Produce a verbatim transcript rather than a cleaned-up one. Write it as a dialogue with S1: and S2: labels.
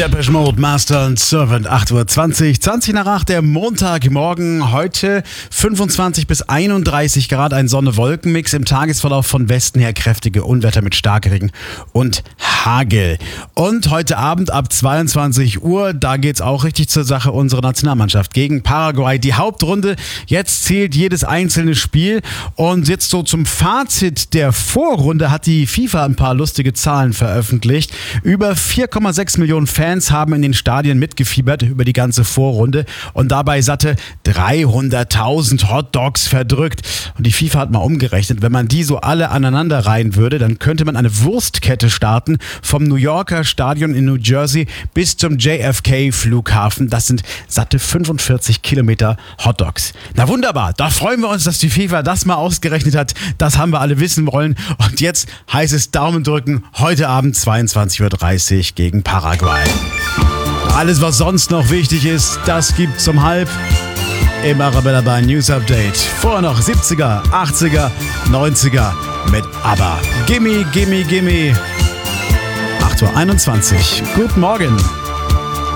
S1: Depeche Mode, Master and Servant, acht Uhr zwanzig, zwanzig nach acht, der Montagmorgen. Heute fünfundzwanzig bis einunddreißig Grad, ein Sonne-Wolken-Mix. Im Tagesverlauf von Westen her kräftige Unwetter mit Starkregen und Hagel. Und heute Abend ab zweiundzwanzig Uhr, da geht's auch richtig zur Sache, unsere Nationalmannschaft gegen Paraguay. Die Hauptrunde, jetzt zählt jedes einzelne Spiel. Und jetzt so zum Fazit der Vorrunde hat die FIFA ein paar lustige Zahlen veröffentlicht. Über vier Komma sechs Millionen Fans haben in den Stadien mitgefiebert über die ganze Vorrunde und dabei satte dreihunderttausend Hotdogs verdrückt. Und die FIFA hat mal umgerechnet, wenn man die so alle aneinander reihen würde, dann könnte man eine Wurstkette starten vom New Yorker Stadion in New Jersey bis zum J F K-Flughafen. Das sind satte fünfundvierzig Kilometer Hotdogs. Na wunderbar, da freuen wir uns, dass die FIFA das mal ausgerechnet hat. Das haben wir alle wissen wollen. Und jetzt heißt es Daumen drücken, heute Abend zweiundzwanzig Uhr dreißig gegen Paraguay. Alles, was sonst noch wichtig ist, das gibt's um halb im Arabella bei News Update. Vorher noch siebziger, achtziger, neunziger mit ABBA. Gimme, gimme, gimme. acht Uhr einundzwanzig. Guten Morgen.